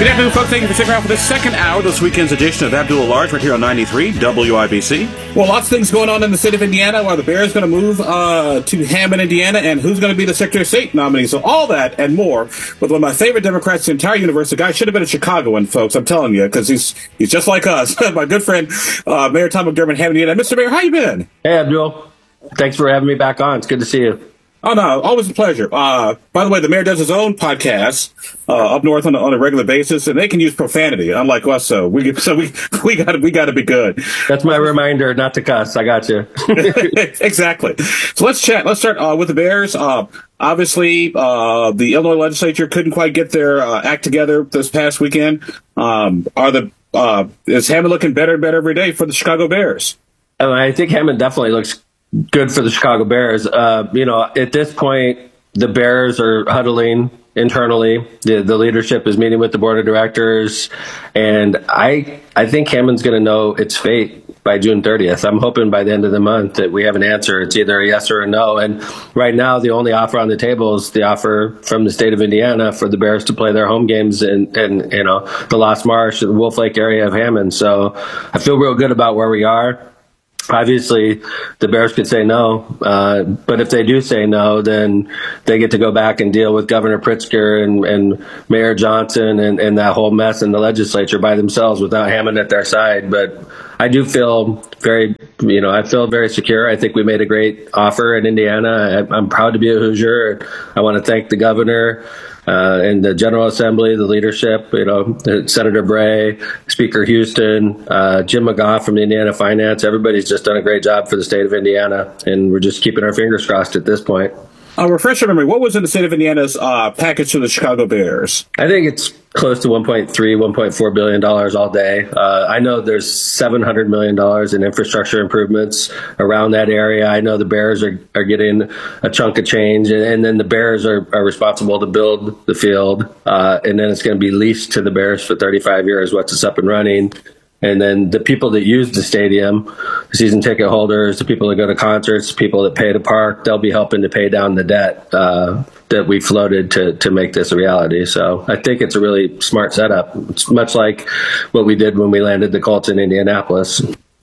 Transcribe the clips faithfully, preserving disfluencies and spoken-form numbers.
Good afternoon, folks. Thank you for sticking around for this second hour, this weekend's edition of Abdul Large, right here on ninety-three W I B C. Well, lots of things going on in the state of Indiana. Are the Bears going to move uh, to Hammond, Indiana, and who's going to be the Secretary of State nominee? So all that and more with one of my favorite Democrats in the entire universe. The guy should have been a Chicagoan, folks. I'm telling you, because he's he's just like us. My good friend, uh, Mayor Tom McDermott, Hammond, Indiana. Mister Mayor, how you been? Hey, Abdul. Thanks for having me back on. It's good to see you. Oh, no, always a pleasure. Uh, by the way, the mayor does his own podcast uh, up north on, on a regular basis, and they can use profanity, unlike us. So we so we we got we got to be good. That's my reminder not to cuss. I got you. Exactly. So let's chat. Let's start uh, with the Bears. Uh, obviously, uh, the Illinois legislature couldn't quite get their uh, act together this past weekend. Um, are the uh, is Hammond looking better and better every day for the Chicago Bears? Uh, I think Hammond definitely looks good for the Chicago Bears. Uh, you know, at this point, the Bears are huddling internally. The, the leadership is meeting with the board of directors, and I I think Hammond's going to know its fate by June thirtieth. I'm hoping by the end of the month that we have an answer. It's either a yes or a no. And right now, the only offer on the table is the offer from the state of Indiana for the Bears to play their home games in, in you know, the Lost Marsh, the Wolf Lake area of Hammond. So I feel real good about where we are. Obviously, the Bears could say no, uh, but if they do say no, then they get to go back and deal with Governor Pritzker and, and Mayor Johnson and, and that whole mess in the legislature by themselves without Hammond at their side. But I do feel very, you know, I feel very secure. I think we made a great offer in Indiana. I, I'm proud to be a Hoosier. I want to thank the governor. Uh, and the General Assembly, the leadership, you know, Senator Bray, Speaker Houston, uh, Jim McGough from the Indiana Finance. Everybody's just done a great job for the state of Indiana, and we're just keeping our fingers crossed at this point. Uh, refresh your memory. What was in the state of Indiana's uh, package to the Chicago Bears? I think it's close to one point three, one point four billion dollars all day. Uh, I know there's seven hundred million dollars in infrastructure improvements around that area. I know the Bears are, are getting a chunk of change, and, and then the Bears are, are responsible to build the field, uh, and then it's going to be leased to the Bears for thirty-five years once it's up and running. And then the people that use the stadium, the season ticket holders, the people that go to concerts, people that pay to park, they'll be helping to pay down the debt uh, that we floated to to make this a reality. So I think it's a really smart setup. It's much like what we did when we landed the Colts in Indianapolis.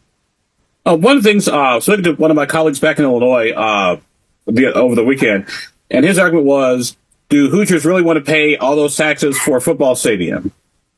Uh, one of the things, uh, so to one of my colleagues back in Illinois uh, the, over the weekend, and his argument was, do Hoosiers really want to pay all those taxes for a football stadium?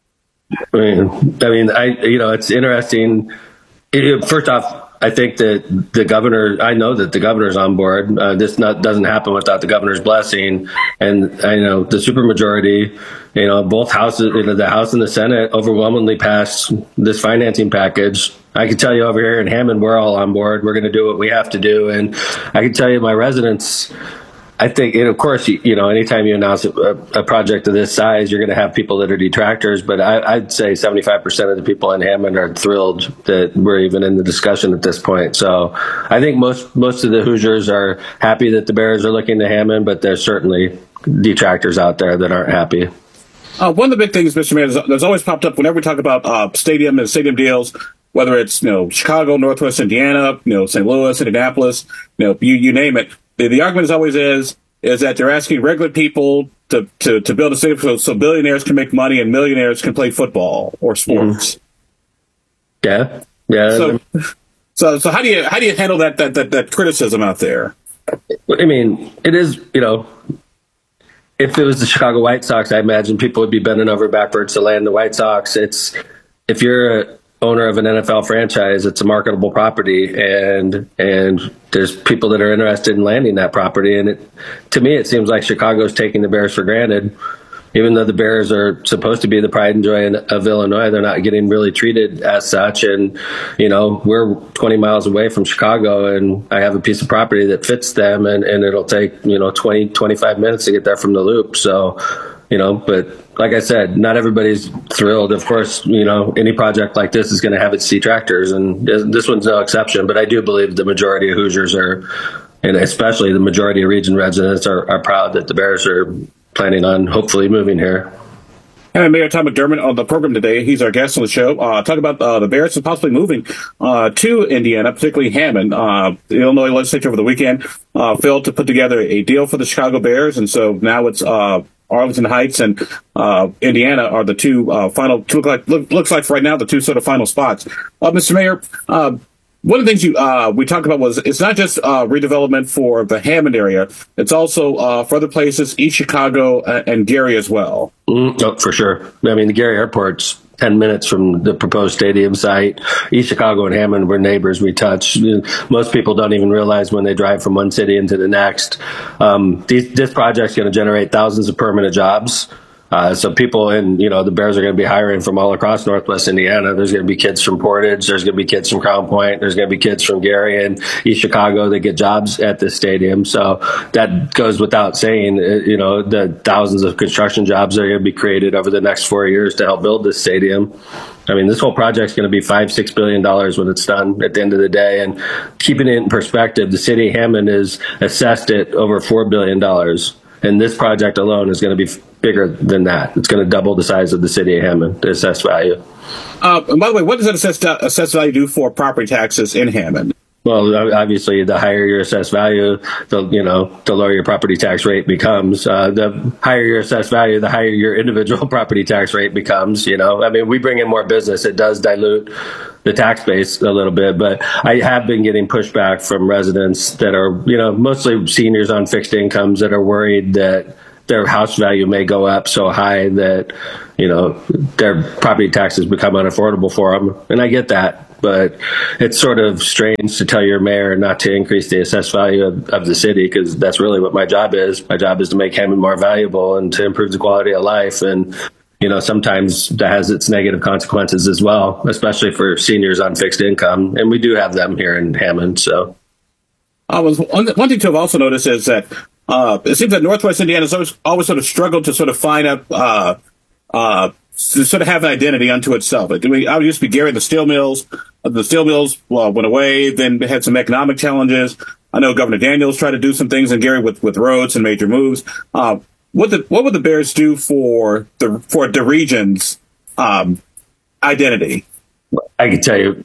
I mean, I mean, I you know, it's interesting. It, first off, I think that the governor, I know that the governor's on board. Uh, this not, doesn't happen without the governor's blessing. And I know the supermajority, you know, both houses, you know, the House and the Senate overwhelmingly passed this financing package. I can tell you over here in Hammond, we're all on board. We're going to do what we have to do. And I can tell you my residents, I think, and of course, you, you know, anytime you announce a, a project of this size, you're going to have people that are detractors. But I, I'd say seventy-five percent of the people in Hammond are thrilled that we're even in the discussion at this point. So I think most most of the Hoosiers are happy that the Bears are looking to Hammond, but there's certainly detractors out there that aren't happy. Uh, one of the big things, Mister Mayor, that's always popped up whenever we talk about uh, stadium and stadium deals, whether it's, you know, Chicago, Northwest Indiana, you know, Saint Louis, Indianapolis, you know, you, you name it. The, the argument is always is, is that they're asking regular people to, to, to build a stadium so, so billionaires can make money and millionaires can play football or sports. Yeah. Yeah. So, so, so how do you, how do you handle that, that, that, that criticism out there? I mean, it is, you know, if it was the Chicago White Sox, I imagine people would be bending over backwards to land the White Sox. It's, if you're a owner of an N F L franchise, it's a marketable property, and and there's people that are interested in landing that property. And it, to me, it seems like Chicago's taking the Bears for granted. Even though the Bears are supposed to be the pride and joy of Illinois, they're not getting really treated as such. And, you know, we're twenty miles away from Chicago, and I have a piece of property that fits them, and, and it'll take, you know, twenty, twenty-five minutes to get there from the loop. So, you know, but like I said, not everybody's thrilled. Of course, you know, any project like this is going to have its detractors, and this one's no exception. But I do believe the majority of Hoosiers are, and especially the majority of region residents are, are proud that the Bears are planning on hopefully moving here. And Mayor Tom McDermott on the program today. He's our guest on the show. Uh, talk about uh, the Bears and possibly moving uh, to Indiana, particularly Hammond. Uh, the Illinois legislature over the weekend uh, failed to put together a deal for the Chicago Bears, and so now it's uh, Arlington Heights and uh, Indiana are the two uh, final. Look like look, looks like right now the two sort of final spots. Uh, Mister Mayor, uh, one of the things you uh, we talked about was it's not just uh, redevelopment for the Hammond area; it's also uh, for other places, East Chicago uh, and Gary as well. Mm, oh, for sure. I mean, the Gary Airport's ten minutes from the proposed stadium site. East Chicago and Hammond were neighbors we touch. Most people don't even realize when they drive from one city into the next. Um, these, this project's going to generate thousands of permanent jobs. Uh, so people in, you know, the Bears are going to be hiring from all across Northwest Indiana. There's going to be kids from Portage. There's going to be kids from Crown Point. There's going to be kids from Gary and East Chicago that get jobs at this stadium. So that goes without saying. You know, the thousands of construction jobs that are going to be created over the next four years to help build this stadium. I mean, this whole project's going to be five, six billion dollars when it's done at the end of the day. And keeping it in perspective, the city of Hammond is assessed at over four billion dollars. And this project alone is going to be bigger than that. It's going to double the size of the city of Hammond, the assessed value. Uh, and by the way, what does that assessed, assessed value do for property taxes in Hammond? Well, obviously, the higher your assessed value, the you know, the lower your property tax rate becomes. Uh, the higher your assessed value, the higher your individual property tax rate becomes. You know, I mean, we bring in more business. It does dilute the tax base a little bit, but I have been getting pushback from residents that are, you know, mostly seniors on fixed incomes that are worried that their house value may go up so high that, you know, their property taxes become unaffordable for them. And I get that. But it's sort of strange to tell your mayor not to increase the assessed value of, of the city, because that's really what my job is. My job is to make Hammond more valuable and to improve the quality of life. And, you know, sometimes that has its negative consequences as well, especially for seniors on fixed income. And we do have them here in Hammond. So uh, one, one thing to have also noticed is that uh, it seems that Northwest Indiana has always, always sort of struggled to sort of find a uh, uh, to sort of have an identity unto itself. Like, I used to be Gary, the steel mills. The steel mills well, went away, then they had some economic challenges. I know Governor Daniels tried to do some things in Gary with, with roads and major moves. Uh, what the, what would the Bears do for the for the region's um, identity? I can tell you,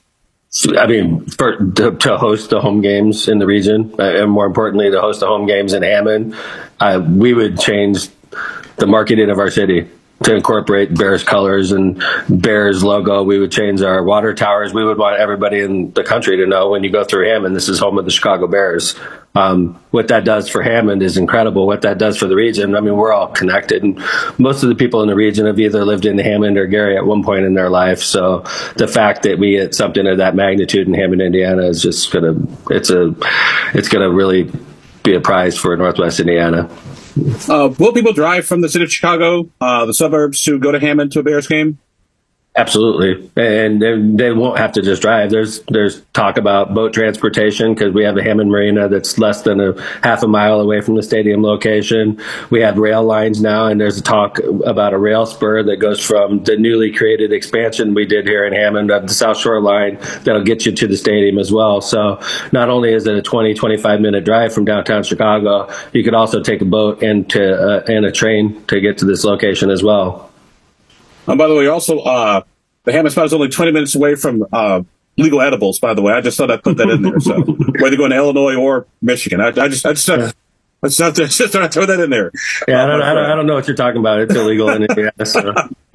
I mean, for, to, to host the home games in the region, uh, and more importantly, to host the home games in Hammond, uh, we would change the marketing of our city to incorporate Bears colors and Bears logo. We would change our water towers. We would want everybody in the country to know when you go through Hammond, this is home of the Chicago Bears. Um, what that does for Hammond is incredible. What that does for the region, I mean, we're all connected. And most of the people in the region have either lived in Hammond or Gary at one point in their life. So the fact that we get something of that magnitude in Hammond, Indiana is just going to, it's a, it's going to really be a prize for Northwest Indiana. Uh, will people drive from the city of Chicago, uh, the suburbs, to go to Hammond to a Bears game? Absolutely. And they won't have to just drive. There's there's talk about boat transportation because we have a Hammond Marina that's less than a half a mile away from the stadium location. We have rail lines now, and there's a talk about a rail spur that goes from the newly created expansion we did here in Hammond of the South Shore line that'll get you to the stadium as well. So not only is it a twenty, twenty-five minute drive from downtown Chicago, you could also take a boat and, to, uh, and a train to get to this location as well. And by the way, also, uh, the Hammond spot is only twenty minutes away from uh, legal edibles, by the way. I just thought I'd put that in there. So whether going to Illinois or Michigan, I, I just I just, yeah. I just, I just, just thought I'd throw that in there. Yeah, I don't, I, don't, I don't know what you're talking about. It's illegal in Indiana. So.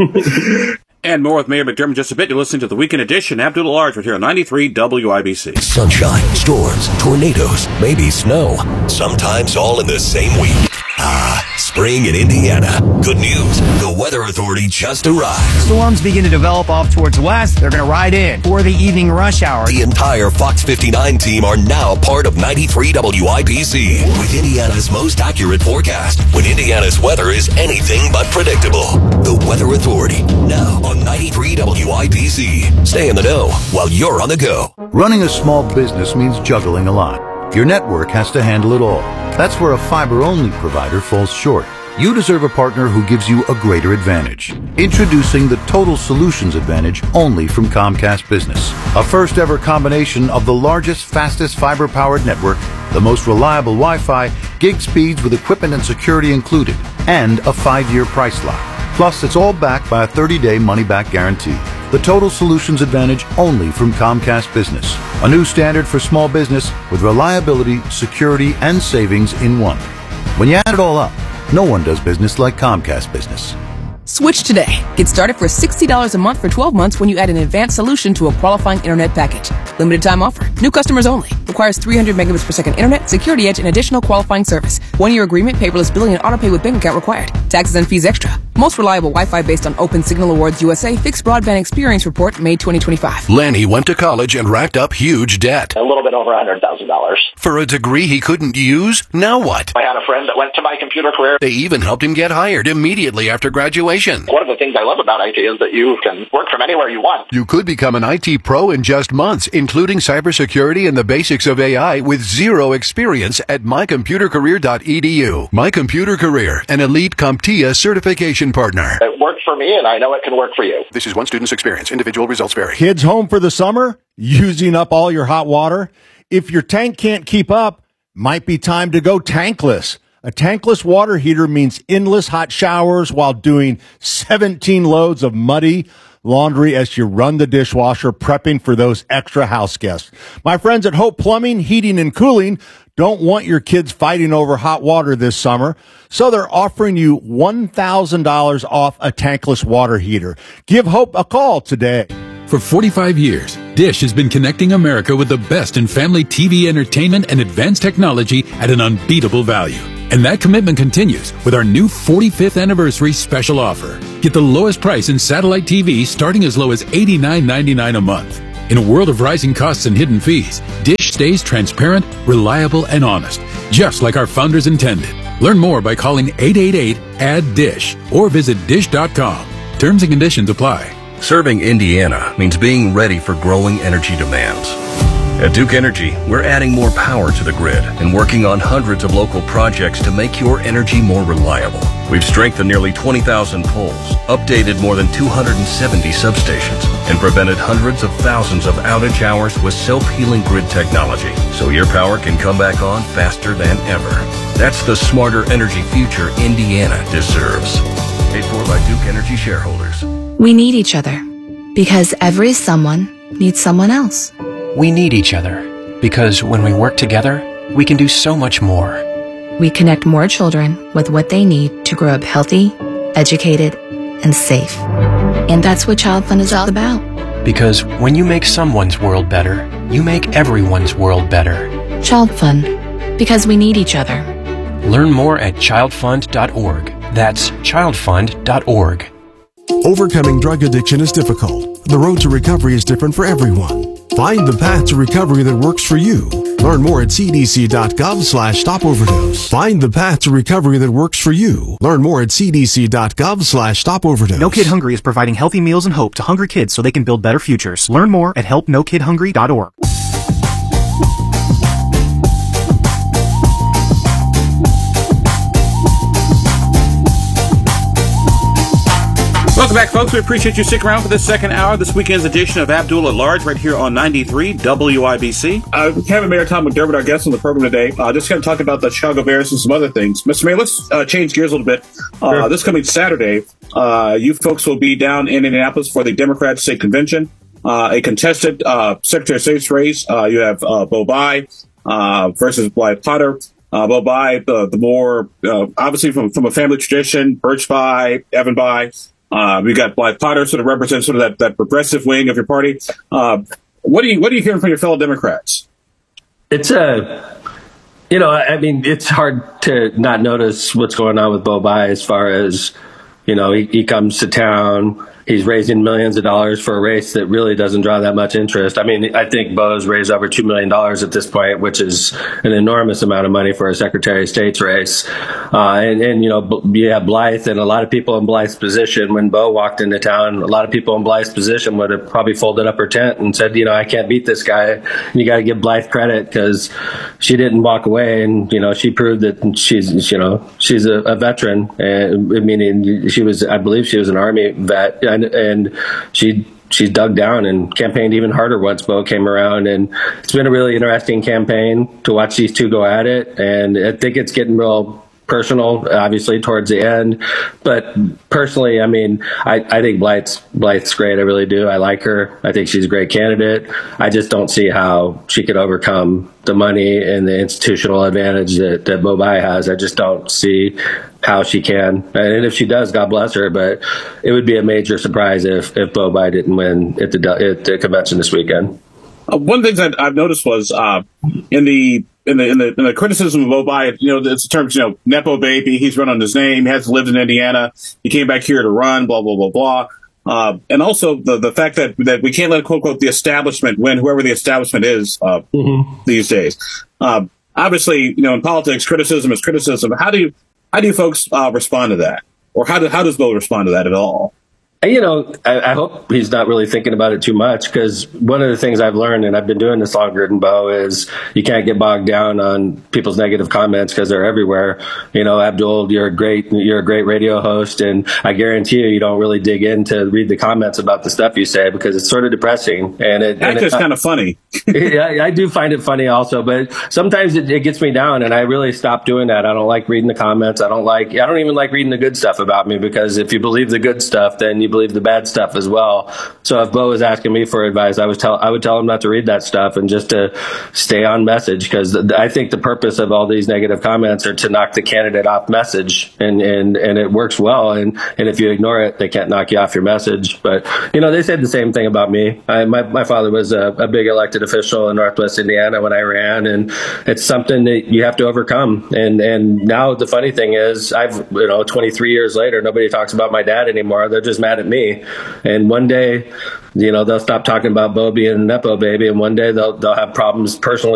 And more with Mayor McDermott just a bit. You're listening to the Weekend Edition. Abdul Large right here on ninety-three W I B C. Sunshine, storms, tornadoes, maybe snow. Sometimes all in the same week. Ah, spring in Indiana. Good news. The Weather Authority just arrived. Storms begin to develop off towards the west. They're going to ride in for the evening rush hour. The entire Fox fifty-nine team are now part of ninety-three W I B C. With Indiana's most accurate forecast. When Indiana's weather is anything but predictable. The Weather Authority. Now on ninety-three W I B C. Stay in the know while you're on the go. Running a small business means juggling a lot. Your network has to handle it all. That's where a fiber-only provider falls short. You deserve a partner who gives you a greater advantage. Introducing the Total Solutions Advantage only from Comcast Business. A first-ever combination of the largest, fastest fiber-powered network, the most reliable Wi-Fi, gig speeds with equipment and security included, and a five-year price lock. Plus, it's all backed by a thirty-day money-back guarantee. The Total Solutions Advantage only from Comcast Business. A new standard for small business with reliability, security, and savings in one. When you add it all up, No one does business like Comcast Business. Switch today. Get started for sixty dollars a month for twelve months when you add an advanced solution to a qualifying internet package. Limited time offer. New customers only. Requires three hundred megabits per second internet, security edge, and additional qualifying service. One-year agreement, paperless billing, and autopay with bank account required. Taxes and fees extra. Most reliable Wi-Fi based on Open Signal Awards U S A Fixed Broadband Experience Report, May twenty twenty-five. Lanny went to college and racked up huge debt. A little bit over one hundred thousand dollars. For a degree he couldn't use? Now what? I had a friend that went to My Computer Career. They even helped him get hired immediately after graduation. One of the things I love about I T is that you can work from anywhere you want. You could become an I T pro in just months, including cybersecurity and the basics of A I with zero experience at my computer career dot e d u. My Computer Career, an elite CompTIA certification partner. It worked for me, and I know it can work for you. This is one student's experience. Individual results vary. Kids home for the summer? Using up all your hot water? If your tank can't keep up, might be time to go tankless. A tankless water heater means endless hot showers while doing seventeen loads of muddy laundry as you run the dishwasher, prepping for those extra house guests. My friends at Hope Plumbing, Heating, and Cooling don't want your kids fighting over hot water this summer, so they're offering you one thousand dollars off a tankless water heater. Give Hope a call today. For forty-five years, Dish has been connecting America with the best in family T V entertainment and advanced technology at an unbeatable value. And that commitment continues with our new forty-fifth anniversary special offer. Get the lowest price in satellite T V starting as low as eighty-nine ninety-nine a month. In a world of rising costs and hidden fees, Dish stays transparent, reliable, and honest, just like our founders intended. Learn more by calling eight eight eight, A D D I S H or visit dish dot com. Terms and conditions apply. Serving Indiana means being ready for growing energy demands. At Duke Energy, we're adding more power to the grid and working on hundreds of local projects to make your energy more reliable. We've strengthened nearly twenty thousand poles, updated more than two hundred seventy substations, and prevented hundreds of thousands of outage hours with self-healing grid technology, so your power can come back on faster than ever. That's the smarter energy future Indiana deserves. Paid for by Duke Energy shareholders. We need each other because every someone needs someone else. We need each other because when we work together, we can do so much more. We connect more children with what they need to grow up healthy, educated, and safe. And that's what Child Fund is all about. Because when you make someone's world better, you make everyone's world better. Child Fund, because we need each other. Learn more at child fund dot org. That's child fund dot org. Overcoming drug addiction is difficult. The road to recovery is different for everyone. Find the path to recovery that works for you. Learn more at c d c dot gov slash stop overdose. Find the path to recovery that works for you. Learn more at c d c dot gov slash stop overdose. No Kid Hungry is providing healthy meals and hope to hungry kids so they can build better futures. Learn more at help no kid hungry dot org. Welcome back, folks. We appreciate you sticking around for this second hour, this weekend's edition of Abdul at Large, right here on ninety-three W I B C. Uh, Kevin Mayor Tom McDermott, our guest on the program today, uh, just going to talk about the Chicago Bears and some other things. Mister Mayor, let's uh, change gears a little bit. Uh, sure. This coming Saturday, uh, you folks will be down in Indianapolis for the Democrat State Convention, uh, a contested uh, Secretary of State's race. Uh, you have uh, Bo Bai uh, versus Blythe Potter. Uh, Bo Bai, the, the more, uh, obviously from, from a family tradition, Birch Bai, Evan Bai. Uh, we got Blythe Potter, sort of represents sort of that, that progressive wing of your party. Uh, what are you what are you hearing from your fellow Democrats? It's a, you know, I mean, it's hard to not notice what's going on with Bo Bai as far as, you know, he, he comes to town. He's raising millions of dollars for a race that really doesn't draw that much interest. I mean, I think Bo's raised over two million dollars at this point, which is an enormous amount of money for a Secretary of State's race. Uh, and, and, you know, you have Blythe, and a lot of people in Blythe's position, when Bo walked into town, a lot of people in Blythe's position would have probably folded up her tent and said, you know, I can't beat this guy. And you got to give Blythe credit because she didn't walk away. And, you know, she proved that she's, you know, she's a, a veteran, and, meaning she was, I believe she was an Army vet. And, and she she dug down and campaigned even harder once Bo came around. And it's been a really interesting campaign to watch these two go at it. And I think it's getting real personal, obviously, towards the end. But personally, I mean, I, I think Blythe's, Blythe's great. I really do. I like her. I think she's a great candidate. I just don't see how she could overcome the money and the institutional advantage that, that Bo Bai has. I just don't see how she can. And if she does, God bless her. But it would be a major surprise if, if Bo Bai didn't win at the, at the convention this weekend. Uh, one of the things that I've noticed was uh, in the in the in the in the criticism of Bo Bai, you know, it's in terms, you know, Nepo baby. He's run on his name. He hasn't lived in Indiana. He came back here to run. Blah blah blah blah. Uh, and also the the fact that that we can't let quote unquote the establishment win, whoever the establishment is uh, mm-hmm. these days. Uh, obviously, you know, in politics, criticism is criticism. How do you how do you folks uh, respond to that, or how do how does Bo respond to that at all? You know, I, I hope he's not really thinking about it too much, because one of the things I've learned, and I've been doing this longer than Bo, is you can't get bogged down on people's negative comments because they're everywhere. You know, Abdul, you're a great, you're a great radio host, and I guarantee you, you don't really dig in to read the comments about the stuff you say because it's sort of depressing. And it, Actually, it's kind of funny. I, I do find it funny also, but sometimes it, it gets me down, and I really stopped doing that. I don't like reading the comments. I don't like, I don't even like reading the good stuff about me, because if you believe the good stuff, then you believe the bad stuff as well. So if Bo was asking me for advice, I was tell I would tell him not to read that stuff and just to stay on message, because I think the purpose of all these negative comments are to knock the candidate off message, and and and it works well. And and if you ignore it, they can't knock you off your message. But you know, they said the same thing about me. I, my my father was a, a big elected official in Northwest Indiana when I ran, and it's something that you have to overcome. And and now the funny thing is, I've you know twenty-three years later, nobody talks about my dad anymore. They're just mad at me. And one day, you know, they'll stop talking about Bo being a Nepo baby, and one day they'll they'll have problems personally